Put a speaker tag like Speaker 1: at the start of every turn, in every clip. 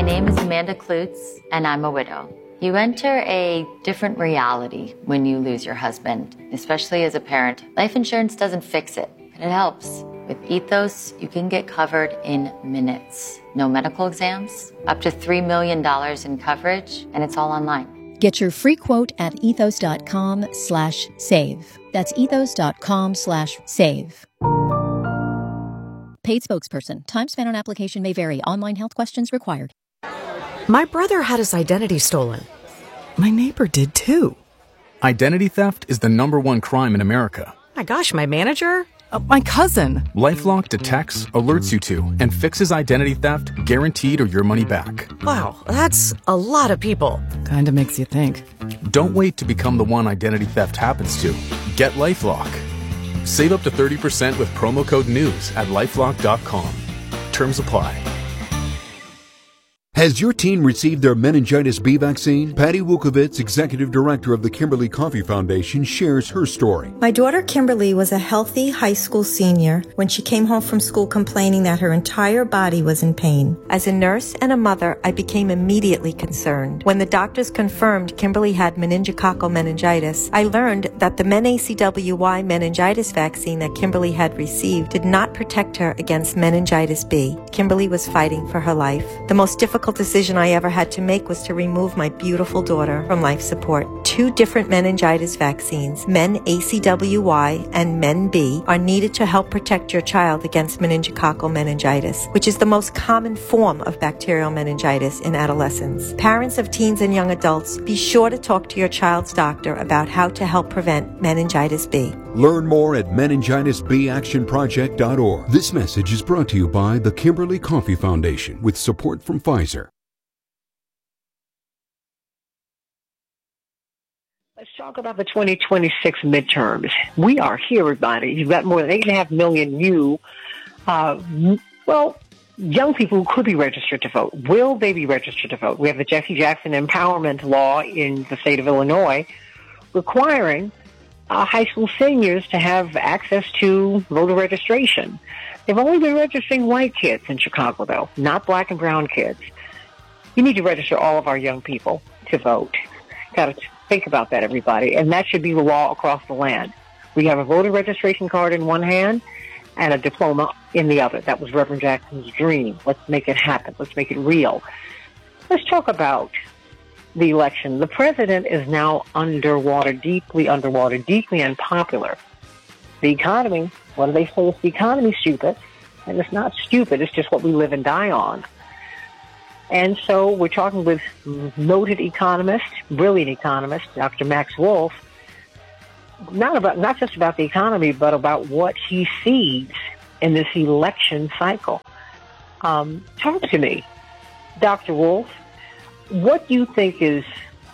Speaker 1: My name is Amanda Klutz, and I'm a widow. You enter a different reality when you lose your husband, especially as a parent. Life insurance doesn't fix it, but it helps. With Ethos, you can get covered in minutes. No medical exams, up to $3 million in coverage, and it's all online.
Speaker 2: Get your free quote at ethos.com/save. That's ethos.com/save. Paid spokesperson. Time spent on application may vary. Online health questions required.
Speaker 3: My brother had his identity stolen. My neighbor did too.
Speaker 4: Identity theft is the #1 crime in America.
Speaker 3: My gosh, my manager? My cousin.
Speaker 4: LifeLock detects, alerts you to, and fixes identity theft guaranteed or your money back.
Speaker 3: Wow, that's a lot of people. Kinda makes you think.
Speaker 4: Don't wait to become the one identity theft happens to. Get LifeLock. Save up to 30% with promo code NEWS at LifeLock.com. Terms apply.
Speaker 5: Has your teen received their meningitis B vaccine? Patty Wukovitz, executive director of the Kimberly Coffee Foundation, shares her story.
Speaker 6: My daughter Kimberly was a healthy high school senior when she came home from school complaining that her entire body was in pain. As a nurse and a mother, I became immediately concerned. When the doctors confirmed Kimberly had meningococcal meningitis, I learned that the MenACWY meningitis vaccine that Kimberly had received did not protect her against meningitis B. Kimberly was fighting for her life. The most difficult decision I ever had to make was to remove my beautiful daughter from life support. 2 different meningitis vaccines, MenACWY and MenB, are needed to help protect your child against meningococcal meningitis, which is the most common form of bacterial meningitis in adolescents. Parents of teens and young adults, be sure to talk to your child's doctor about how to help prevent meningitis B.
Speaker 5: Learn more at meningitisbactionproject.org. This message is brought to you by the Kimberly Coffee Foundation with support from Pfizer.
Speaker 7: Let's talk about the 2026 midterms. We are here, everybody. You've got more than 8.5 million young people who could be registered to vote. Will they be registered to vote? We have the Jesse Jackson Empowerment Law in the state of Illinois requiring high school seniors to have access to voter registration. They've only been registering white kids in Chicago, though, not black and brown kids. You need to register all of our young people to vote. Got to think about that, everybody. And that should be the law across the land. We have a voter registration card in one hand and a diploma in the other. That was Reverend Jackson's dream. Let's make it happen. Let's make it real. Let's talk about the election. The president is now deeply unpopular. The economy, what do they say? It's the economy stupid. And it's not stupid. It's just what we live and die on. And so we're talking with noted economist, brilliant economist, Dr. Max Wolf, not just about the economy, but about what he sees in this election cycle. Talk to me, Dr. Wolf. What do you think is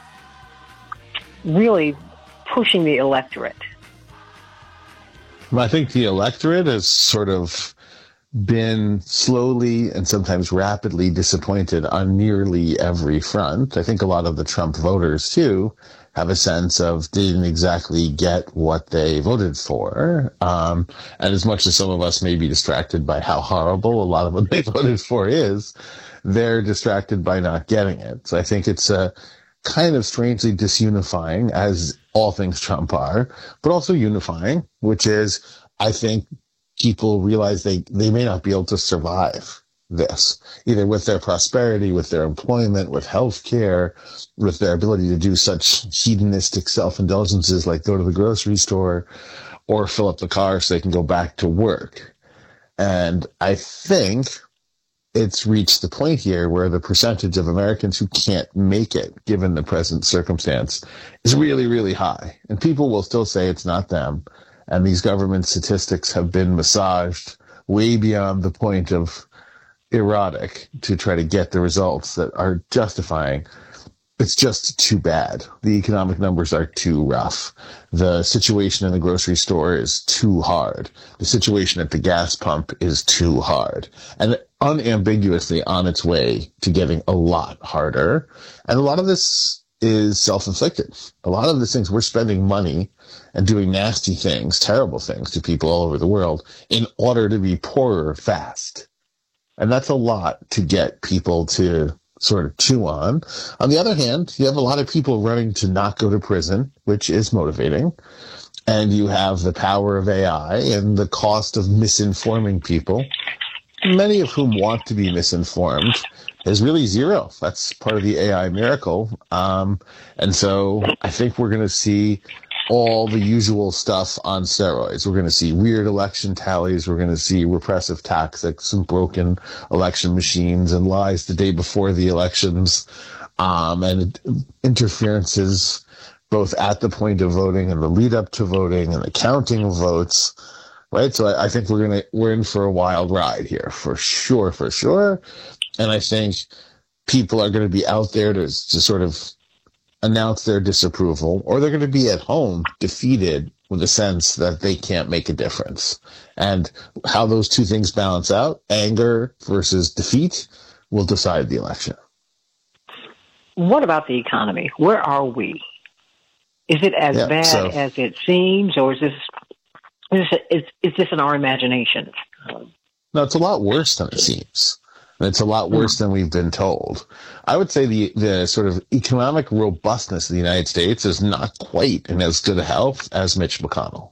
Speaker 7: really pushing the electorate?
Speaker 8: Well, I think the electorate has sort of been slowly and sometimes rapidly disappointed on nearly every front. I think a lot of the Trump voters, too, have a sense of didn't exactly get what they voted for. And as much as some of us may be distracted by how horrible a lot of what they voted for is, they're distracted by not getting it. So I think it's a kind of strangely disunifying, as all things Trump are, but also unifying, which is, I think, people realize they may not be able to survive this, either with their prosperity, with their employment, with health care, with their ability to do such hedonistic self-indulgences like go to the grocery store or fill up the car so they can go back to work. And I think it's reached the point here where the percentage of Americans who can't make it, given the present circumstance, is really, really high. And people will still say it's not them. And these government statistics have been massaged way beyond the point of erotic to try to get the results that are justifying. It's just too bad. The economic numbers are too rough. The situation in the grocery store is too hard. The situation at the gas pump is too hard. And unambiguously on its way to getting a lot harder. And a lot of this is self-inflicted. A lot of these things, we're spending money and doing nasty things, terrible things to people all over the world in order to be poorer fast. And that's a lot to get people to sort of chew on. On the other hand, you have a lot of people running to not go to prison, which is motivating. And you have the power of AI and the cost of misinforming people, many of whom want to be misinformed, is really zero. That's part of the AI miracle. And so I think we're going to see all the usual stuff on steroids. We're going to see weird election tallies. We're going to see repressive tactics and broken election machines and lies the day before the elections, and interferences both at the point of voting and the lead up to voting and the counting of votes. Right. So I think we're in for a wild ride here for sure. And I think people are going to be out there to sort of announce their disapproval, or they're going to be at home defeated with a sense that they can't make a difference. And how those two things balance out, anger versus defeat, will decide the election.
Speaker 7: What about the economy? Where are we? Is it as bad as it seems, or is this in our imagination?
Speaker 8: No, it's a lot worse than it seems. It's a lot worse than we've been told. I would say the sort of economic robustness of the United States is not quite in as good a health as Mitch McConnell.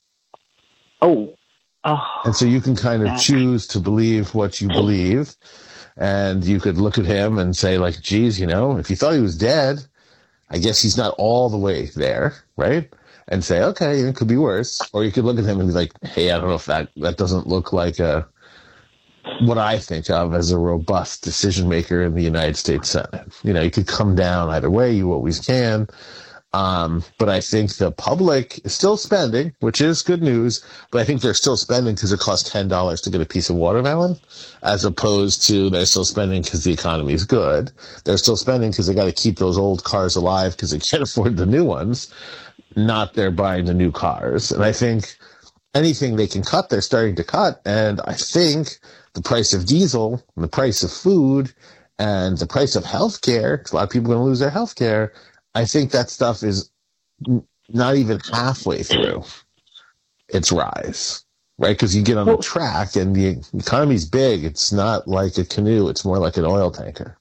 Speaker 7: Oh.
Speaker 8: And so you can kind of choose to believe what you believe. And you could look at him and say, like, geez, if you thought he was dead, I guess he's not all the way there, right? And say, okay, it could be worse. Or you could look at him and be like, hey, I don't know if that doesn't look like what I think of as a robust decision maker in the United States Senate. You could come down either way. You always can. But I think the public is still spending, which is good news. But I think they're still spending because it costs $10 to get a piece of watermelon, as opposed to they're still spending because the economy is good. They're still spending because they got to keep those old cars alive because they can't afford the new ones. Not they're buying the new cars. And I think anything they can cut, they're starting to cut. And I think the price of diesel, and the price of food, and the price of healthcare, because a lot of people are going to lose their healthcare, I think that stuff is not even halfway through its rise, right? Because you get on the track and the economy's big. It's not like a canoe. It's more like an oil tanker.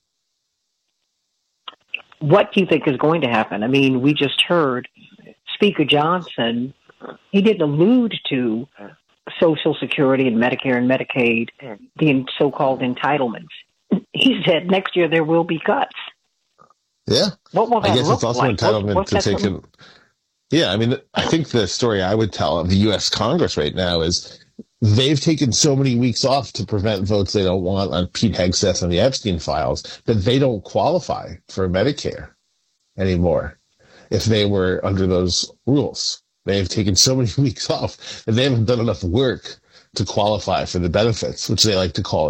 Speaker 7: What do you think is going to happen? I mean, we just heard Speaker Johnson, he didn't allude to Social Security and Medicare and Medicaid, the so-called entitlements. He said next year there will be cuts.
Speaker 8: Yeah.
Speaker 7: What will that
Speaker 8: I guess
Speaker 7: look
Speaker 8: it's also
Speaker 7: like?
Speaker 8: entitlement to take it. Yeah, I mean, I think the story I would tell of the U.S. Congress right now is they've taken so many weeks off to prevent votes they don't want on Pete Hegseth and the Epstein files that they don't qualify for Medicare anymore if they were under those rules. They've taken so many weeks off that they haven't done enough work to qualify for the benefits, which they like to call